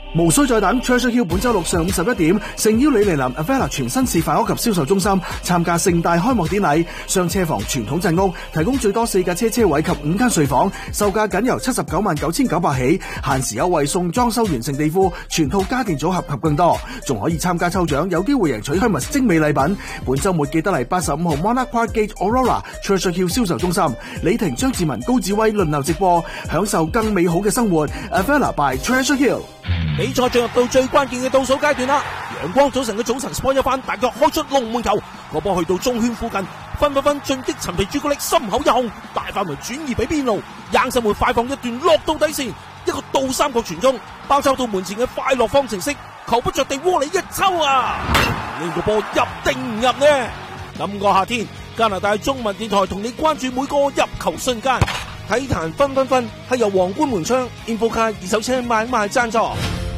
無需再等 ，Treasure Hill 本周六上午11點，誠邀李寧林 Avella 全新示範屋及銷售中心參加盛大開幕典禮。雙車房傳統鎮屋，提供最多4架車位及5間睡房，售價僅由799900起，限時優惠送裝修完成地庫、全套家電組合及更多，仲可以參加抽獎，有機會贏取Hermes精美禮品。本周末記得嚟85號 Monarch Park Gate Aurora Treasure Hill 銷售中心，李婷、張志文、高志威輪流直播，享受更美好嘅生活。Avella by Treasure Hill。 比賽進入到最關鍵嘅倒數階段啦！陽光早晨嘅早晨 sport 一番，大腳開出龍門球，個波去到中圈附近，分進擊陳皮朱古力心口一控，大範圍轉移俾邊路，硬上門快放一段落到底線，一個倒三角傳中，包抄到門前嘅快樂方程式，球不着地窩裏一抽啊！呢個波入定唔入呢？今個夏天，加拿大中文電台同你關注每個入球瞬間。體壇分係由皇冠門窗 Infocar 二手車買賣贊助。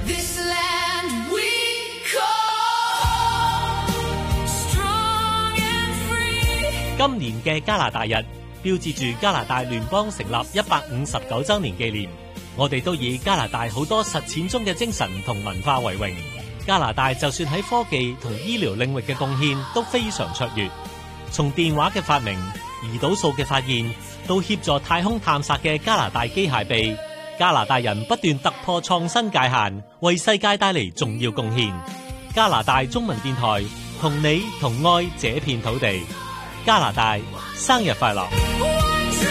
今年嘅加拿大日標誌住加拿大聯邦成立159週年紀念，我哋都以加拿大好多實踐中嘅精神同文化為榮。加拿大就算喺科技同醫療領域嘅貢獻都非常卓越，從電話嘅發明、胰島素嘅發現，到協助太空探索嘅加拿大機械臂，加拿大人不斷突破創新界限，為世界帶嚟重要貢獻。加拿大中文電台同你同愛這片土地。加拿大生日快樂！